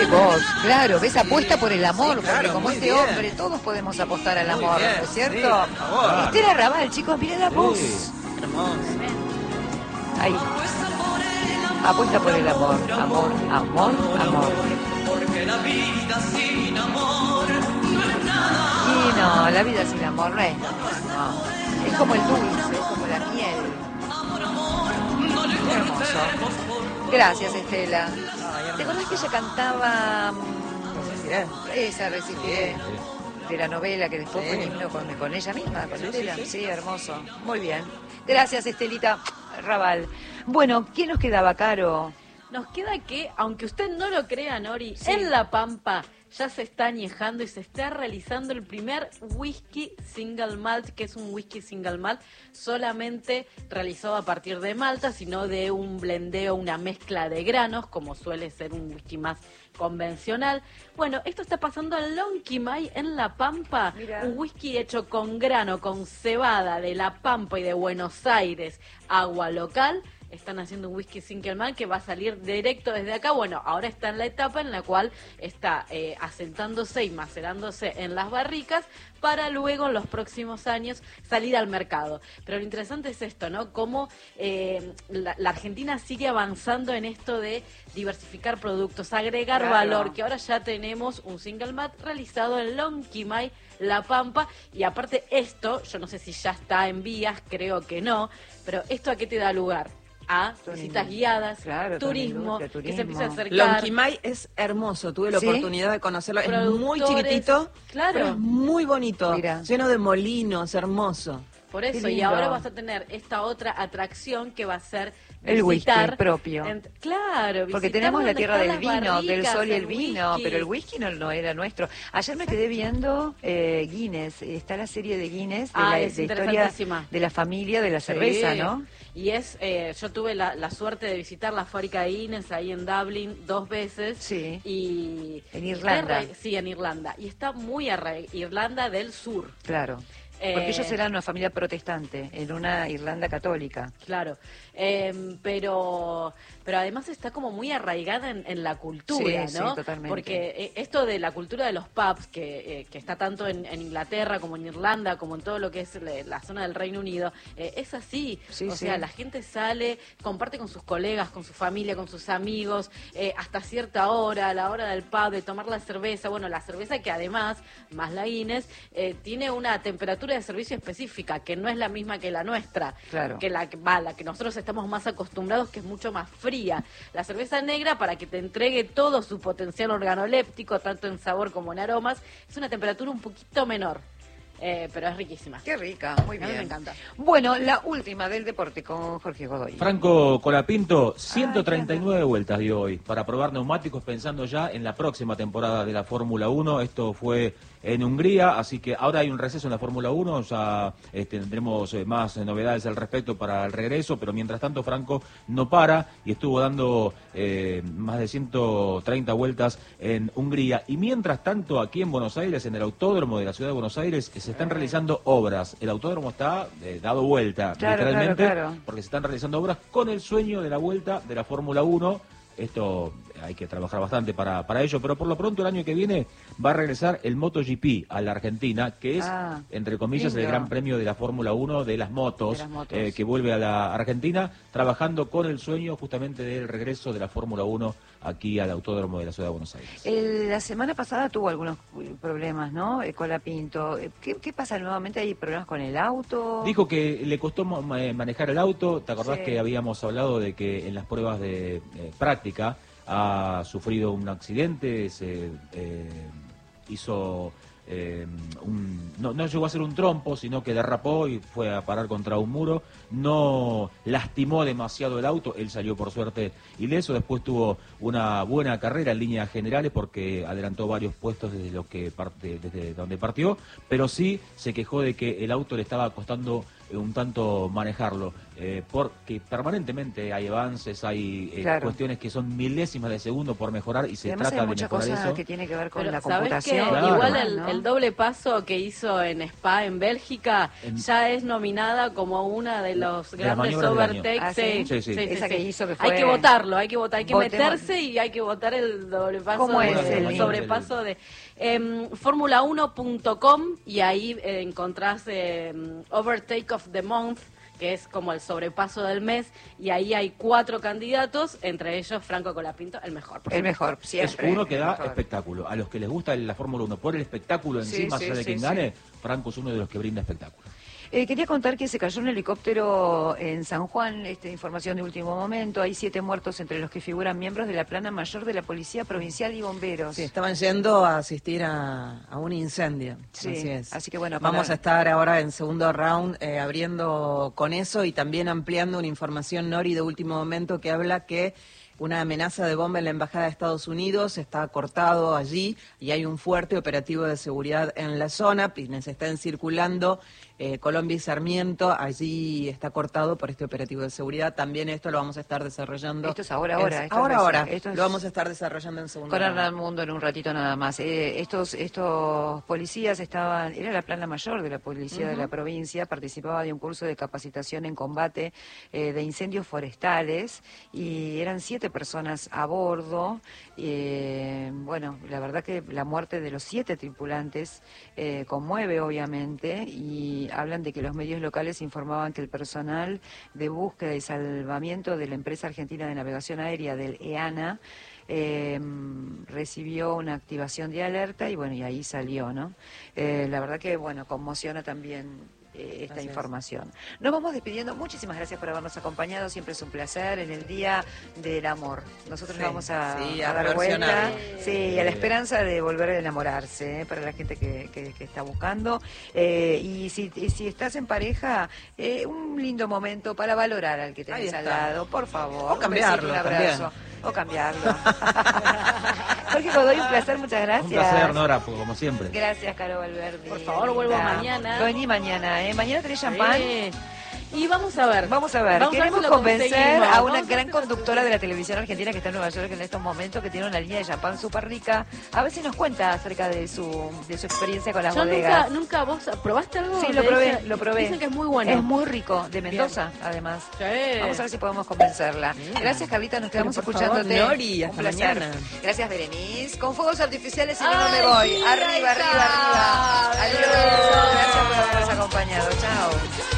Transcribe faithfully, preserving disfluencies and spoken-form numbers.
Vos, claro, ves, apuesta por el amor, Sí, claro, porque como muy este bien. hombre, todos podemos apostar al Muy amor, bien, ¿no es sí, cierto? por favor. Estela Raval, chicos, miren la voz. Hermoso. Ahí. Apuesta por el amor, amor, amor, amor. Porque la vida sin amor no es nada. Y no, la vida sin amor no es, no. Es como el dulce, es como la miel. Qué hermoso. Gracias, Estela. ¿Te acordás que ella cantaba mm, esa Resistiré? De la novela que después Sí. fue un himno con, con ella misma, con Sí, Estela. sí, Sí, sí. hermoso. Muy bien. Gracias, Estelita Raval. Bueno, ¿quién nos quedaba, Caro? Nos queda que, aunque usted no lo crea, Nori, Sí. en La Pampa ya se está añejando y se está realizando el primer whisky single malt, que es un whisky single malt solamente realizado a partir de malta, sino de un blendeo, una mezcla de granos, como suele ser un whisky más convencional. Bueno, esto está pasando en Lonquimay, en La Pampa. Mirá. Un whisky hecho con grano, con cebada de La Pampa y de Buenos Aires, agua local. Están haciendo un whisky single malt que va a salir directo desde acá. Bueno, ahora está en la etapa en la cual está eh, asentándose y macerándose en las barricas para luego en los próximos años salir al mercado. Pero lo interesante es esto, ¿no? Cómo eh, la, la Argentina sigue avanzando en esto de diversificar productos, agregar Claro. valor, que ahora ya tenemos un single malt realizado en Lonquimay, La Pampa, y aparte esto, yo no sé si ya está en vías, creo que no, pero ¿esto a qué te da lugar? A Toda visitas la guiadas, claro, toda la turismo, industria, que se empieza a turismo. acercar. Lonquimay es hermoso, tuve la ¿Sí? oportunidad de conocerlo, es muy Productores, chiquitito, claro. pero es muy bonito, Mira. lleno de molinos, hermoso. Por Qué eso, y lindo. ahora vas a tener esta otra atracción que va a ser El whisky visitar propio. en- claro, Porque visitar tenemos la donde tierra están del las vino, del barricas, sol y el el vino, whisky. pero el whisky no, no era nuestro. Ayer me quedé viendo eh, Guinness, está la serie de Guinness, de Ah, la es de historia interesantísima. de la familia de la cerveza, Sí. ¿no? Y es, eh, yo tuve la, la suerte de visitar la fábrica de Guinness ahí en Dublín dos veces. Sí. Y En Irlanda. está arra- Sí, en Irlanda. Y está muy arraigada, Irlanda del Sur. Claro. Porque Eh, ellos eran una familia protestante, en una Irlanda católica. Claro, eh, pero pero además está como muy arraigada en, en la cultura, Sí, ¿no? sí, totalmente. Porque eh, esto de la cultura de los pubs, que, eh, que está tanto en, en Inglaterra como en Irlanda, como en todo lo que es le- la zona del Reino Unido, eh, es así. Sí, o sí. sea, la gente sale, comparte con sus colegas, con su familia, con sus amigos, eh, hasta cierta hora, a la hora del pub, de tomar la cerveza. Bueno, la cerveza que además, más la Guinness, eh, tiene una temperatura de servicio específica, que no es la misma que la nuestra. Claro. Que la que va, la que nosotros estamos más acostumbrados, que es mucho más fría. La cerveza negra, para que te entregue todo su potencial organoléptico, tanto en sabor como en aromas, es una temperatura un poquito menor. Eh, pero es riquísima. Qué rica, muy A mí bien. me encanta. Bueno, la última del deporte con Jorge Godoy. Franco Colapinto, ciento treinta y nueve Ay, vueltas dio hoy para probar neumáticos pensando ya en la próxima temporada de la Fórmula uno. Esto fue en Hungría, así que ahora hay un receso en la Fórmula uno, ya este, tendremos eh, más eh, novedades al respecto para el regreso, pero mientras tanto Franco no para y estuvo dando eh, más de ciento treinta vueltas en Hungría. Y mientras tanto aquí en Buenos Aires, en el autódromo de la ciudad de Buenos Aires, se están realizando obras. El autódromo está eh, dado vuelta, Claro, literalmente, claro, claro. porque se están realizando obras con el sueño de la vuelta de la Fórmula uno. Esto hay que trabajar bastante para, para ello, pero por lo pronto el año que viene va a regresar el MotoGP a la Argentina, que es, Ah, entre comillas, el lindo. Gran Premio de la Fórmula uno de las motos, De las motos. eh, que vuelve a la Argentina, trabajando con el sueño justamente del regreso de la Fórmula uno aquí al Autódromo de la Ciudad de Buenos Aires. El- la semana pasada tuvo algunos problemas, ¿no? Eh, Colapinto. Eh, ¿Qué, ¿Qué pasa nuevamente? ¿Hay problemas con el auto? Dijo que le costó ma- ma- manejar el auto. ¿Te acordás Sí. que habíamos hablado de que en las pruebas de eh, práctica ha sufrido un accidente? Se eh, hizo eh, un, no, no llegó a ser un trompo, sino que derrapó y fue a parar contra un muro. No lastimó demasiado el auto, él salió por suerte ileso. Después tuvo una buena carrera en líneas generales porque adelantó varios puestos desde lo que parte, desde donde partió, pero sí se quejó de que el auto le estaba costando eh, un tanto manejarlo, eh, porque permanentemente hay avances, hay eh, Claro. cuestiones que son milésimas de segundo por mejorar y se Y además trata hay de muchas mejorar cosas eso. que tiene que ver con Pero la ¿sabés computación. qué? Claro. Igual ¿no? el, el doble paso que hizo en Spa, en Bélgica, En- ya es nominada como una de los De las grandes maniobras del año. overtakes. ¿Ah, sí? Sí, sí. Esa que hizo que Hay fue- que votarlo, hay que votar, hay que Votemos. meterse y hay que votar el doble paso. ¿Cómo de- es el el link? sobrepaso de em, Fórmula uno punto com y ahí eh, encontrás em, Overtake of the Month, que es como el sobrepaso del mes, y ahí hay cuatro candidatos, entre ellos Franco Colapinto, el mejor. por El supuesto. mejor, Es siempre. uno que el da mejor. espectáculo. A los que les gusta la Fórmula uno por el espectáculo en sí, Sí, más sí, allá de sí, quien sí. gane, Franco es uno de los que brinda espectáculo. Eh, quería contar que se cayó un helicóptero en San Juan, este, información de último momento. Hay siete muertos, entre los que figuran miembros de la plana mayor de la Policía Provincial y bomberos. Sí, estaban yendo a asistir a, a un incendio. Sí, así es. así que bueno, Vamos para- a estar ahora en segundo round eh, abriendo con eso y también ampliando una información, Nori, de último momento que habla que una amenaza de bomba en la Embajada de Estados Unidos está cortado allí y hay un fuerte operativo de seguridad en la zona. Quienes están circulando eh, Colombia y Sarmiento, allí está cortado por este operativo de seguridad. También esto lo vamos a estar desarrollando. Esto es ahora, ahora, en- esto ahora, es- ahora. esto es- Lo vamos a estar desarrollando en segundo Con round. Hernán Mundo en un ratito nada más. Eh, estos estos policías estaban, era la plana mayor de la policía de la provincia, participaba de un curso de capacitación en combate eh, de incendios forestales y eran siete personas a bordo. Eh, bueno, la verdad que la muerte de los siete tripulantes eh, conmueve obviamente y hablan de que los medios locales informaban que el personal de búsqueda y salvamiento de la empresa argentina de navegación aérea del EANA eh, recibió una activación de alerta y bueno, y ahí salió, ¿no? Eh, la verdad que, bueno, conmociona también eh, esta Así es. información. Nos vamos despidiendo. Muchísimas gracias por habernos acompañado. Siempre es un placer en el Día del Amor. Nosotros Sí, vamos a, sí, a a dar vuelta. reversionarlo. Sí, a la esperanza de volver a enamorarse, ¿eh? Para la gente que, que- que está buscando. Eh, y, si, y si estás en pareja, eh, un lindo momento para valorar al que tenés Ahí al está. lado, por favor. O Un cambiarlo besito, un abrazo. también. O cambiarlo. Jorge Godoy, un placer, muchas gracias. Un placer, Nora, pues, como siempre. Gracias, Caro Valverde. Por favor, vuelvo Linda. mañana. Vení mañana, ¿eh? Mañana tenés champán. Sí. Y vamos a ver. Vamos a ver, Vamos a ver queremos si lo convencer conseguimos. a una Vamos a gran ver si lo conductora de la televisión argentina que está en Nueva York en estos momentos, que tiene una línea de champán súper rica. A ver si nos cuenta acerca de su, de su experiencia con las Yo bodegas. nunca, nunca, ¿vos probaste algo? Sí, de lo probé, ese? lo probé. Dicen que es muy bueno. Es muy rico, de Mendoza, además. Sí. Vamos a ver si podemos convencerla. Gracias, Carlita, nos quedamos Pero por escuchándote. favor, Nori, Un hasta placer. mañana. Gracias, Berenice. Con fuegos artificiales y yo no Ay, me voy. sí, Arriba, ahí arriba, está. arriba. Adiós. Gracias por habernos acompañado. Chao.